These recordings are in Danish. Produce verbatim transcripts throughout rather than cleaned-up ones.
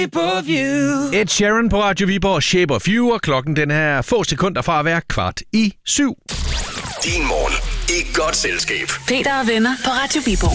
Ed Sheeran på Radio Viborg, Shape of You, og klokken den her få sekunder fra at være kvart i syv. Din morgen i godt selskab. Peter og venner på Radio Viborg.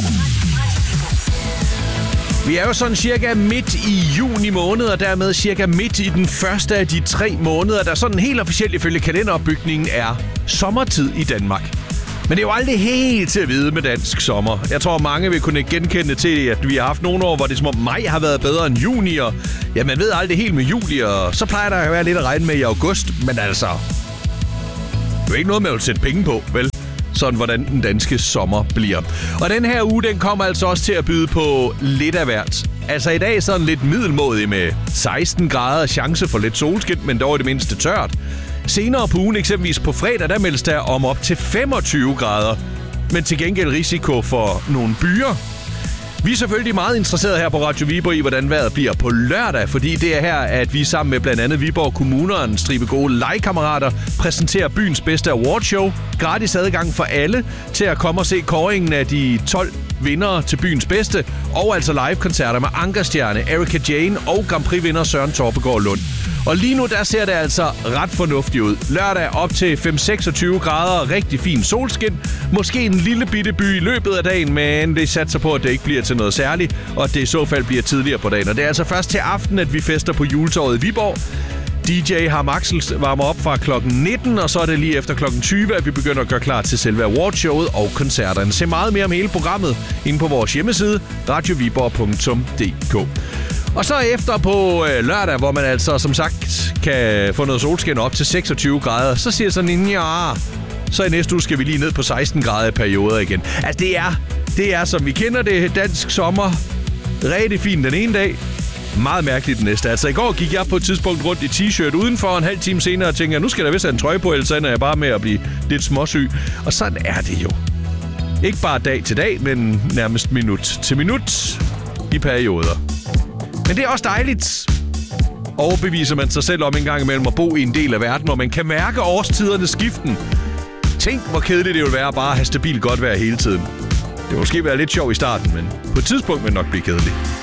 Vi er jo sådan cirka midt i juni måned, og dermed cirka midt i den første af de tre måneder, der sådan helt officielt ifølge kalenderopbygningen er sommertid i Danmark. Men det er jo aldrig helt til at vide med dansk sommer. Jeg tror, mange vil kunne genkende til, at vi har haft nogle år, hvor det som om maj har været bedre end juni, og ja, man ved aldrig helt med juli, og så plejer der at være lidt at regne med i august, men altså, det er jo ikke noget, man vil sætte penge på, vel? Sådan, hvordan den danske sommer bliver. Og den her uge, den kommer altså også til at byde på lidt af hvert. Altså i dag sådan lidt middelmådig med seksten grader, chance for lidt solskin, men dog i det mindste tørt. Senere på ugen, eksempelvis på fredag, der meldes der om op til femogtyve grader, men til gengæld risiko for nogle byer. Vi er selvfølgelig meget interesserede her på Radio Viborg i, hvordan vejret bliver på lørdag, fordi det er her, at vi sammen med blandt andet Viborg Kommune og en stribe gode legekammerater præsenterer byens bedste awardshow. Gratis adgang for alle til at komme og se kåringen af de tolv vindere til byens bedste, og altså live-koncerter med Ankerstjerne, Erika Jane og Grand Prix-vinder Søren Torpegaard Lund. Og lige nu, der ser det altså ret fornuftigt ud. Lørdag op til fem til seksogtyve grader, rigtig fin solskin. Måske en lille bitte by i løbet af dagen, men det satser på, at det ikke bliver til noget særligt, og at det i så fald bliver tidligere på dagen. Og det er altså først til aften, at vi fester på juletorvet i Viborg. D J Harm Axel varmer op fra klokken nitten, og så er det lige efter klokken tyve, at vi begynder at gøre klar til selve awardshowet og koncerterne. Se meget mere om hele programmet inde på vores hjemmeside, radio viborg punktum d k. Og så efter på øh, lørdag, hvor man altså som sagt kan få noget solskin op til seksogtyve grader, så siger sådan en ja, så i næste uge skal vi lige ned på seksten grader i perioder igen. Altså det er, det er som vi kender det, dansk sommer. Rigtig fint den ene dag. Meget mærkeligt den næste. Altså i går gik jeg på et tidspunkt rundt i t-shirt udenfor, en halv time senere og tænkte, nu skal der vist have en trøje på, ellers ender jeg bare med at blive lidt småsyg. Og sådan er det jo. Ikke bare dag til dag, men nærmest minut til minut i perioder. Men det er også dejligt. Overbeviser man sig selv om en gang imellem at bo i en del af verden, hvor man kan mærke årstidernes skiften. Tænk, hvor kedeligt det vil være bare at have stabilt godt vejr hele tiden. Det vil måske være lidt sjovt i starten, men på et tidspunkt vil det nok blive kedeligt.